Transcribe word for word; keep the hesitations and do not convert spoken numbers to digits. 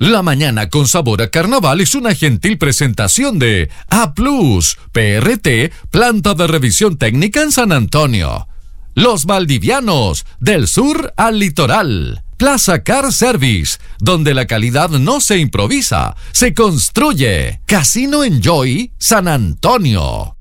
La mañana con sabor a carnaval es una gentil presentación de A Plus, P R T, planta de revisión técnica en San Antonio. Los Valdivianos, del sur al litoral. Plaza Car Service, donde la calidad no se improvisa, se construye. Casino Enjoy, San Antonio.